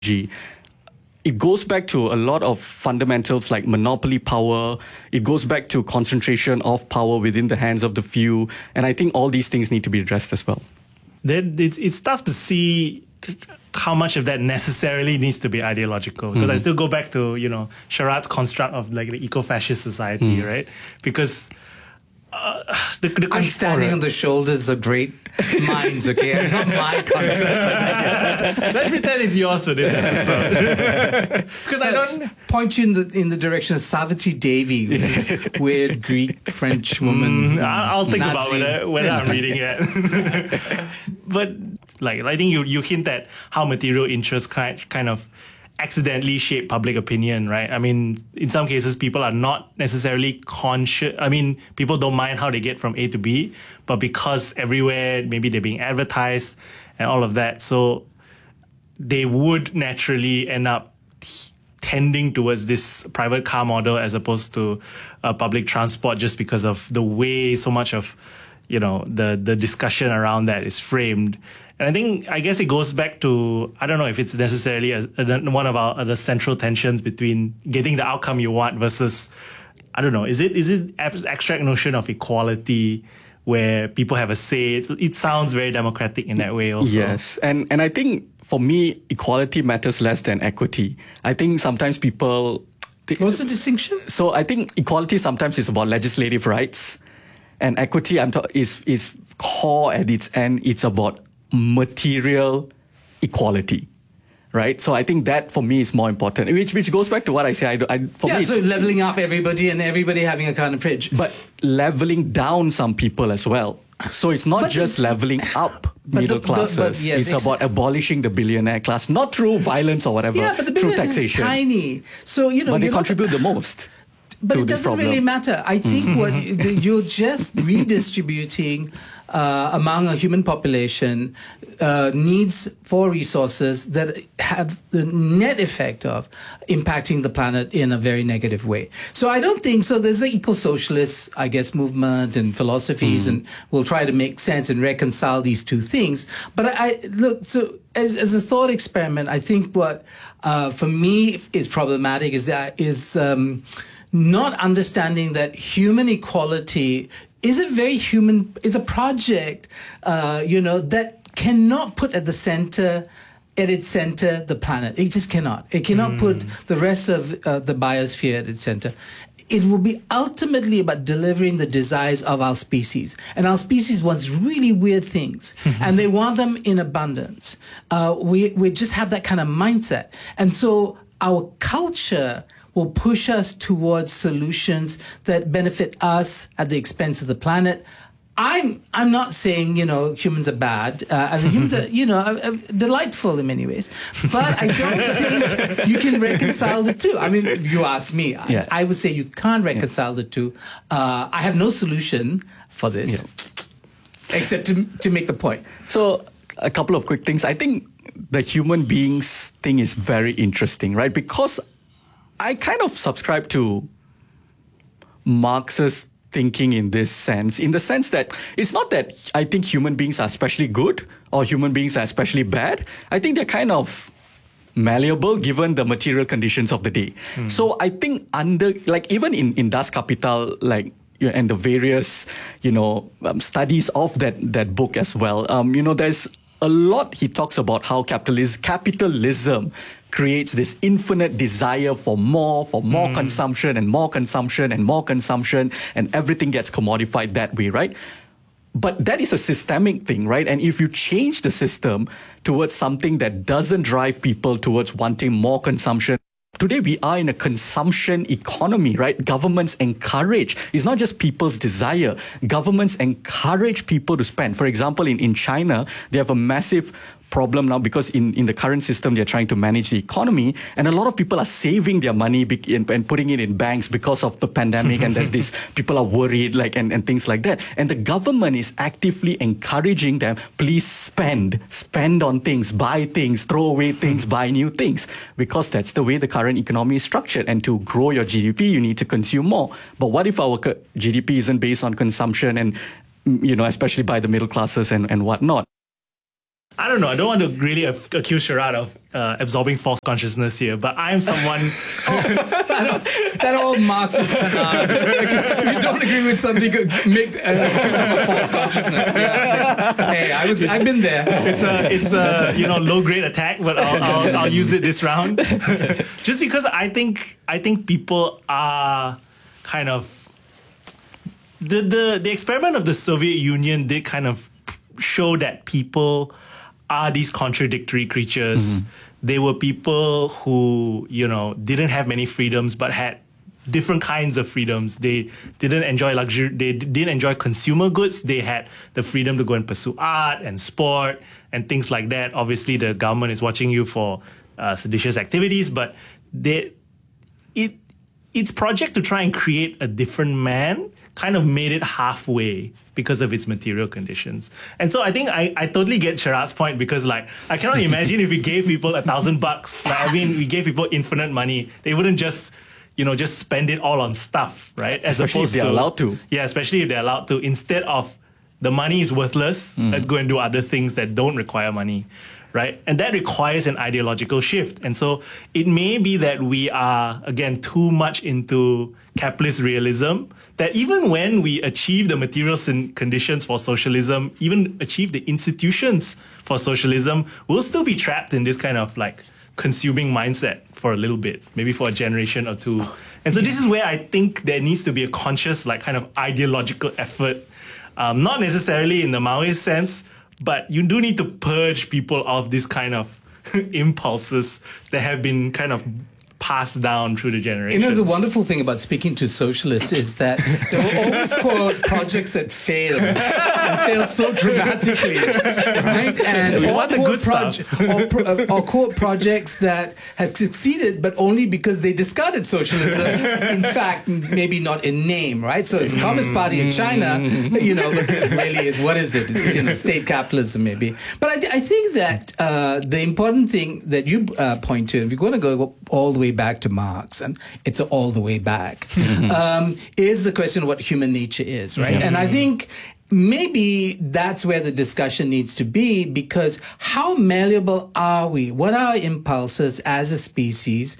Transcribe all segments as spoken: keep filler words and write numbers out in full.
it goes back to a lot of fundamentals like monopoly power. It goes back to concentration of power within the hands of the few. And I think all these things need to be addressed as well. Then it's, it's tough to see how much of that necessarily needs to be ideological. Because mm-hmm. I still go back to, you know, Sharat's construct of like the eco-fascist society, mm. right? Because Uh, the, the I'm standing on the shoulders of great minds, okay? Not my concept. Let's pretend it's yours for this episode. Because I don't point you in the in the direction of Savitri Devi, this weird Greek French woman. Mm, I'll think Nazi. about whether whether I'm reading it. But like I think you you hint at how material interests kind kind of accidentally shape public opinion, right? I mean, in some cases, people are not necessarily conscious. I mean, people don't mind how they get from A to B, but because everywhere, maybe they're being advertised and all of that, so they would naturally end up t- tending towards this private car model as opposed to uh, public transport, just because of the way so much of, you know, the the discussion around that is framed. And I think, I guess it goes back to, I don't know if it's necessarily a, a, one of our other central tensions between getting the outcome you want versus, I don't know, is it is it abstract notion of equality where people have a say? It, it sounds very democratic in that way also. Yes, and and I think for me, equality matters less than equity. I think sometimes people... Th- What's the distinction? So I think equality sometimes is about legislative rights, and equity I'm ta- is is core at its end. It's about material equality, right? So I think that for me is more important, which which goes back to what I say. I, do, I for yeah, me, so leveling up everybody and everybody having a kind of fridge, but leveling down some people as well. So it's not but just the, leveling up middle the, classes. The, but yes, it's ex- about abolishing the billionaire class, not through violence or whatever. Yeah, but the through billionaire taxation. is tiny, so you know. But they contribute the most. But it doesn't problem. really matter. I think mm-hmm. what you're just redistributing uh, among a human population uh, needs for resources that have the net effect of impacting the planet in a very negative way. So I don't think so. There's an eco-socialist, I guess, movement and philosophies, mm. and we'll try to make sense and reconcile these two things. But I, I look so. As, as a thought experiment, I think what uh, for me is problematic is that is um, not understanding that human equality is a very human, is a project, uh, you know, that cannot put at the center, at its center, the planet. It just cannot. It cannot mm. put the rest of uh, the biosphere at its center. It will be ultimately about delivering the desires of our species. And our species wants really weird things. And they want them in abundance. Uh, we, we just have that kind of mindset. And so our culture will push us towards solutions that benefit us at the expense of the planet. I'm I'm not saying, you know, humans are bad. Uh, I mean, humans are, you know, are, are delightful in many ways. But I don't think you can reconcile the two. I mean, if you ask me, yeah. I, I would say you can't reconcile yeah. the two. Uh, I have no solution for this, yeah. except to to make the point. So a couple of quick things. I think the human beings thing is very interesting, right? Because I kind of subscribe to Marx's thinking in this sense, in the sense that it's not that I think human beings are especially good or human beings are especially bad. I think they're kind of malleable given the material conditions of the day. Mm. So I think under, like even in, in Das Kapital, like, and the various, you know, um, studies of that, that book as well, um, you know, there's a lot he talks about how capitalism, capitalism creates this infinite desire for more, for more mm. consumption and more consumption and more consumption, and everything gets commodified that way, right? But that is a systemic thing, right? And if you change the system towards something that doesn't drive people towards wanting more consumption, today we are in a consumption economy, right? Governments encourage, it's not just people's desire, governments encourage people to spend. For example, in, in China, they have a massive problem now because in, in the current system, they're trying to manage the economy, and a lot of people are saving their money be- and, and putting it in banks because of the pandemic, and there's this, people are worried, like, and, and things like that. And the government is actively encouraging them, please spend, spend on things, buy things, throw away things, buy new things, because that's the way the current economy is structured. And to grow your G D P, you need to consume more. But what if our G D P isn't based on consumption and, you know, especially by the middle classes and, and whatnot? I don't know. I don't want to really ac- accuse Sharad of uh, absorbing false consciousness here, but I'm someone. that, that old Marxist canard. Like, you don't agree with somebody, go make uh, accuse them of false consciousness. Yeah. Hey, I was. I've been there. It's a it's a you know low grade attack, but I'll, I'll I'll use it this round. Just because I think I think people are kind of the the the experiment of the Soviet Union did kind of show that people are these contradictory creatures. Mm-hmm. They were people who, you know, didn't have many freedoms, but had different kinds of freedoms. They didn't enjoy luxury. They d- didn't enjoy consumer goods. They had the freedom to go and pursue art and sport and things like that. Obviously, the government is watching you for uh, seditious activities, but they, it, its project to try and create a different man kind of made it halfway because of its material conditions. And so I think I, I totally get Sharad's point, because like I cannot imagine if we gave people a thousand bucks. Like, I mean, we gave people infinite money. They wouldn't just, you know, just spend it all on stuff, right? As especially opposed if they're to, allowed to. Yeah, especially if they're allowed to. Instead of the money is worthless, mm. let's go and do other things that don't require money. Right? And that requires an ideological shift. And so it may be that we are, again, too much into capitalist realism, that even when we achieve the material conditions for socialism, even achieve the institutions for socialism, we'll still be trapped in this kind of like consuming mindset for a little bit, maybe for a generation or two. And so this is where I think there needs to be a conscious, like kind of ideological effort, um, not necessarily in the Maoist sense, but you do need to purge people of this kind of impulses that have been kind of passed down through the generations. You know, the wonderful thing about speaking to socialists is that there were always pro- projects that failed, and failed so dramatically, right? And we want the good proje- stuff. or, pro- uh, or quote projects that have succeeded, but only because they discarded socialism. In fact, maybe not in name, right? So it's Communist Party of China, you know, but it really is, what is it? You know, state capitalism, maybe. But I, I think that uh, the important thing that you uh, point to, if you're going to go all the way back to Marx, and it's all the way back, um, is the question of what human nature is, right? Yeah. And I think maybe that's where the discussion needs to be, because how malleable are we? What are our impulses as a species?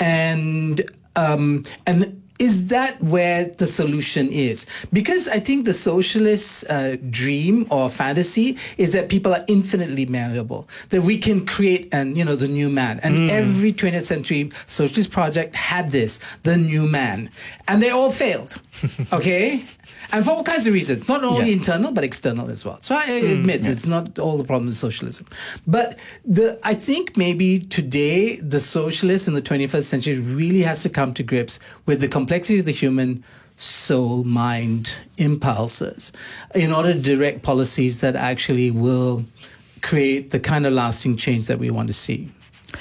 And um, and is that where the solution is? Because I think the socialist uh, dream or fantasy is that people are infinitely malleable, that we can create and you know the new man. And mm. every twentieth century socialist project had this, the new man, and they all failed. Okay, and for all kinds of reasons, not only yeah. internal but external as well. So I admit mm, yeah. it's not all the problem with socialism, but the I think maybe today the socialist in the twenty-first century really has to come to grips with the complexity of the human soul, mind, impulses, in order to direct policies that actually will create the kind of lasting change that we want to see.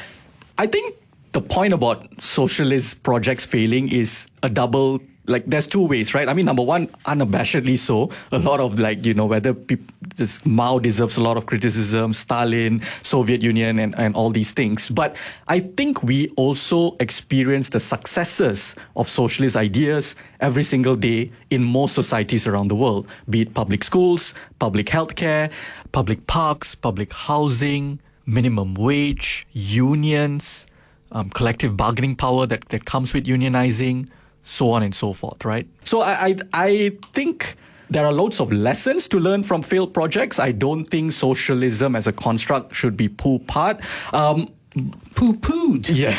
I think the point about socialist projects failing is a double. Like, there's two ways, right? I mean, number one, unabashedly so. A lot of, like, you know, whether people, this Mao deserves a lot of criticism, Stalin, Soviet Union, and, and all these things. But I think we also experience the successes of socialist ideas every single day in most societies around the world, be it public schools, public healthcare, public parks, public housing, minimum wage, unions, um, collective bargaining power that, that comes with unionizing, so on and so forth, right? So I, I I think there are loads of lessons to learn from failed projects. I don't think socialism as a construct should be poo-pooed. Um, Poo-pooed. Yeah.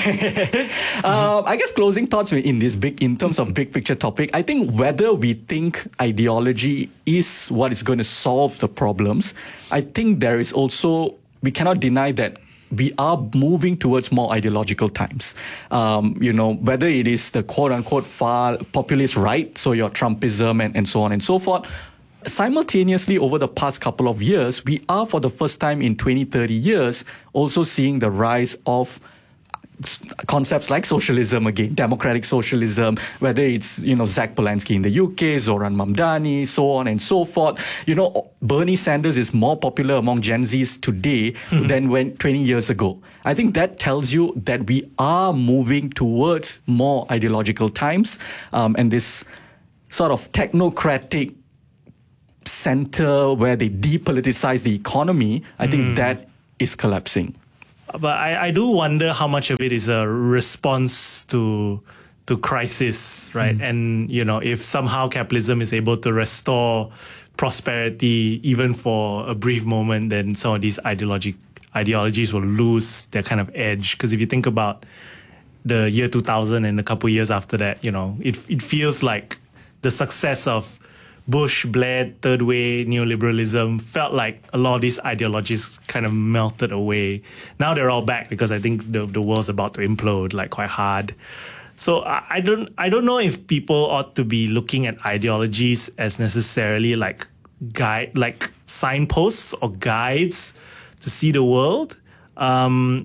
um, I guess closing thoughts in this big, in terms of big picture topic, I think whether we think ideology is what is going to solve the problems, I think there is also, we cannot deny that we are moving towards more ideological times. Um, you know, whether it is the quote-unquote far populist right, so your Trumpism and, and so on and so forth. Simultaneously, over the past couple of years, we are for the first time in twenty, thirty years also seeing the rise of concepts like socialism again, democratic socialism, whether it's, you know, Zach Polanski in the U K, Zoran Mamdani, so on and so forth. You know, Bernie Sanders is more popular among Gen Zs today mm-hmm. than when twenty years ago. I think that tells you that we are moving towards more ideological times, um, and this sort of technocratic center where they depoliticize the economy, I think mm. that is collapsing. But I, I do wonder how much of it is a response to to crisis, right? Mm. And, you know, if somehow capitalism is able to restore prosperity even for a brief moment, then some of these ideology, ideologies will lose their kind of edge. Because if you think about the year two thousand and a couple of years after that, you know, it it feels like the success of Bush, Blair, third way neoliberalism felt like a lot of these ideologies kind of melted away. Now they're all back because I think the the world's about to implode like quite hard. So I, I don't I don't know if people ought to be looking at ideologies as necessarily like guide like signposts or guides to see the world. Um,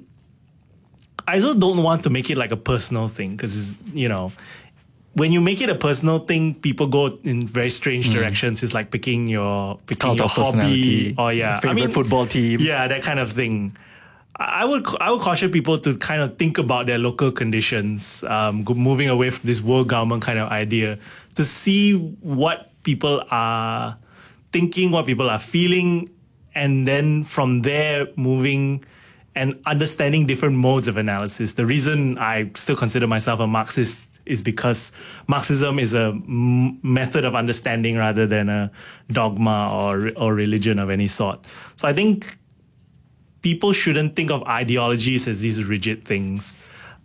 I also don't want to make it like a personal thing because, you know, when you make it a personal thing, people go in very strange mm. directions. It's like picking your picking your hobby or yeah, favorite I mean, football team. Yeah, that kind of thing. I would I would caution people to kind of think about their local conditions, um, moving away from this world government kind of idea, to see what people are thinking, what people are feeling, and then from there moving and understanding different modes of analysis. The reason I still consider myself a Marxist is because Marxism is a m- method of understanding rather than a dogma or or religion of any sort. So I think people shouldn't think of ideologies as these rigid things.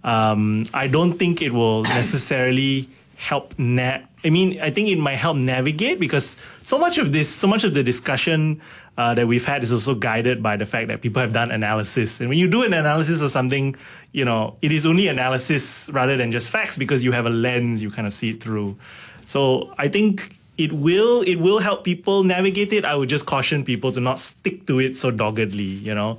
Um, I don't think it will necessarily help. Na- I mean, I think it might help navigate because so much of this, so much of the discussion uh, that we've had is also guided by the fact that people have done analysis. And when you do an analysis of something, you know, it is only analysis rather than just facts because you have a lens, you kind of see it through. So I think it will it will help people navigate it. I would just caution people to not stick to it so doggedly, you know.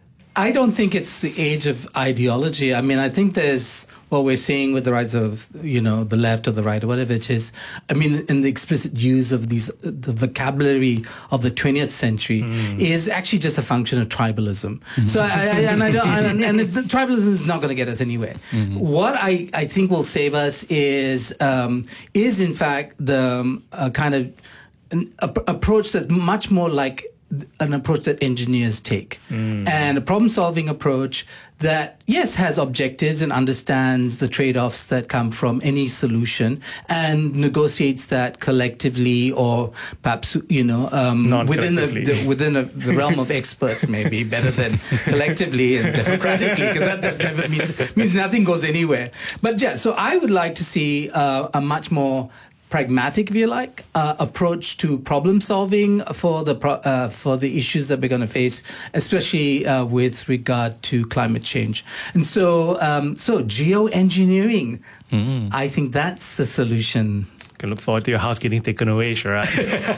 I don't think it's the age of ideology. I mean, I think there's what we're seeing with the rise of, you know, the left or the right or whatever it is. I mean, in the explicit use of these, the vocabulary of the twentieth century mm. is actually just a function of tribalism. Mm-hmm. So, I, I, and I don't, and, and it, tribalism is not going to get us anywhere. Mm-hmm. What I, I think will save us is, um, is in fact the um, uh, kind of an a, approach that's much more like an approach that engineers take mm. and a problem-solving approach that, yes, has objectives and understands the trade-offs that come from any solution and negotiates that collectively or perhaps, you know, um, within the, the within a, the realm of experts, maybe better than collectively and democratically, because that just never means, means nothing goes anywhere. But yeah, so I would like to see uh, a much more pragmatic, if you like, uh, approach to problem solving for the pro- uh, for the issues that we're going to face, especially uh, with regard to climate change. And so, um, so geoengineering, mm. I think that's the solution. Can look forward to your house getting taken away, Sharat.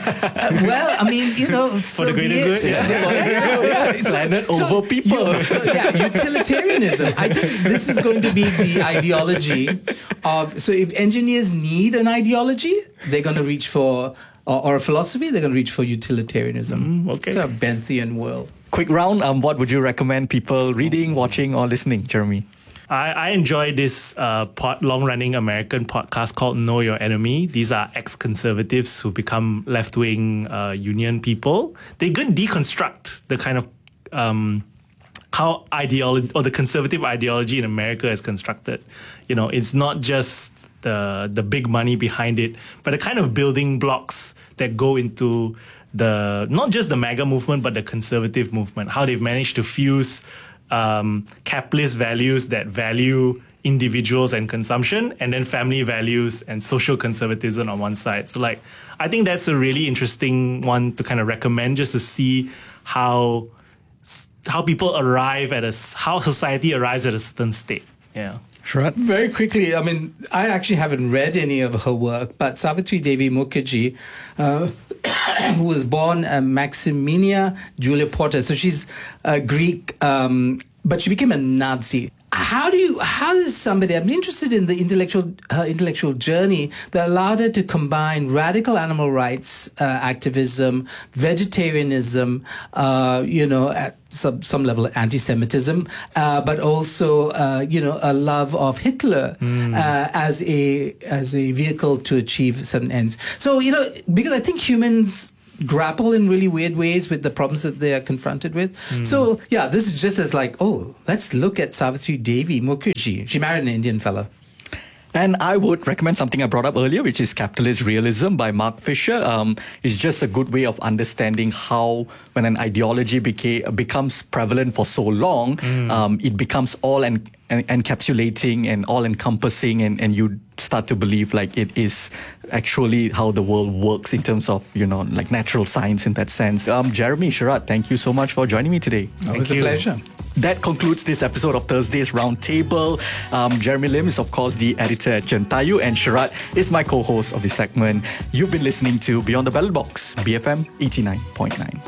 uh, well, I mean, you know, for so the greater good, yeah, yeah, yeah, yeah, yeah. Planet so, over people. You, so, yeah, utilitarianism. I think this is going to be the ideology of. So, if engineers need an ideology, they're going to reach for, or, or a philosophy, they're going to reach for utilitarianism. Mm, okay, it's a Benthian world. Quick round. Um, what would you recommend people reading, watching, or listening, Jeremy? I, I enjoy this uh, pod, long-running American podcast called Know Your Enemy. These are ex-conservatives who become left-wing uh, union people. They can deconstruct the kind of um, how ideology or the conservative ideology in America is constructed. You know, it's not just the the big money behind it, but the kind of building blocks that go into the not just the MAGA movement, but the conservative movement. How they've managed to fuse Um, capitalist values that value individuals and consumption, and then family values and social conservatism on one side. So like, I think that's a really interesting one to kind of recommend just to see how how people arrive at a, how society arrives at a certain state. Yeah. Sharat? Very quickly, I mean, I actually haven't read any of her work, but Savitri Devi Mukherjee, uh, who was born uh, Maximinia Julia Porter, so she's a Greek, um, but she became a Nazi. How do you, how does somebody, I'm interested in the intellectual, her intellectual journey that allowed her to combine radical animal rights uh, activism, vegetarianism, uh, you know, at some, some level anti-Semitism, uh, but also, uh, you know, a love of Hitler mm. uh, as a, as a vehicle to achieve certain ends. So, you know, because I think humans grapple in really weird ways with the problems that they are confronted with. Mm. So, yeah, this is just as like, oh, let's look at Savitri Devi Mukherjee. She married an Indian fella. And I would recommend something I brought up earlier, which is Capitalist Realism by Mark Fisher. Um, it's just a good way of understanding how, when an ideology beca- becomes prevalent for so long, mm. um, it becomes all en- en- encapsulating and all-encompassing, and, and you start to believe like it is actually how the world works in terms of, you know, like natural science in that sense. Um, Jeremy, Sharath, thank you so much for joining me today. It was a pleasure. That concludes this episode of Thursday's Roundtable. Um, Jeremy Lim is, of course, the editor at Jentayu, and Sharath is my co-host of the segment. You've been listening to Beyond the Ballot Box, B F M eighty-nine point nine.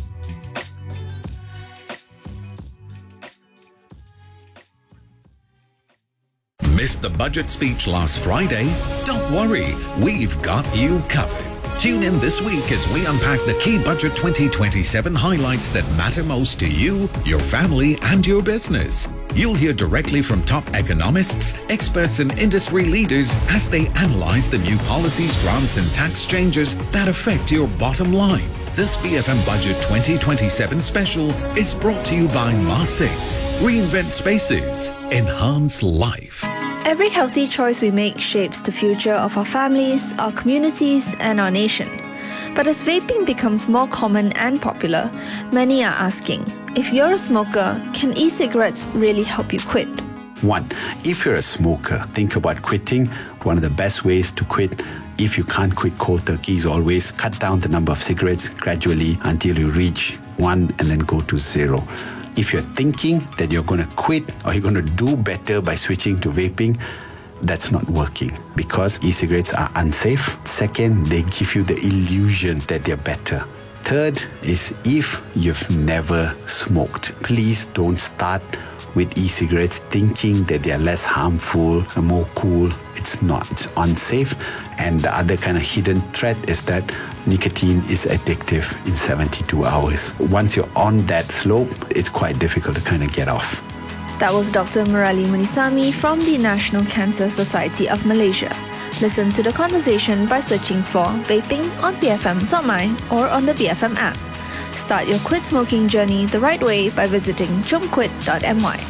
Missed the budget speech last Friday? Don't worry, we've got you covered. Tune in this week as we unpack the key Budget twenty twenty-seven highlights that matter most to you, your family, and your business. You'll hear directly from top economists, experts, and industry leaders as they analyze the new policies, grants, and tax changes that affect your bottom line. This B F M Budget twenty twenty-seven special is brought to you by Masing. Reinvent spaces, enhance life. Every healthy choice we make shapes the future of our families, our communities, and our nation. But as vaping becomes more common and popular, many are asking, if you're a smoker, can e-cigarettes really help you quit? One, if you're a smoker, think about quitting. One of the best ways to quit, if you can't quit cold turkey, is always cut down the number of cigarettes gradually until you reach one and then go to zero. If you're thinking that you're going to quit or you're going to do better by switching to vaping, that's not working because e-cigarettes are unsafe. Second, they give you the illusion that they're better. Third is if you've never smoked, please don't start with e-cigarettes thinking that they are less harmful and more cool. It's not. It's unsafe. And the other kind of hidden threat is that nicotine is addictive in seventy-two hours. Once you're on that slope, it's quite difficult to kind of get off. That was Doctor Murali Munisami from the National Cancer Society of Malaysia. Listen to the conversation by searching for Vaping on B F M dot my or on the B F M app. Start your quit smoking journey the right way by visiting jomquit dot my.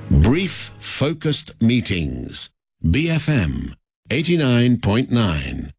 Brief, focused meetings. B F M eighty-nine point nine.